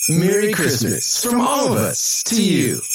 Merry Christmas from all of us to you.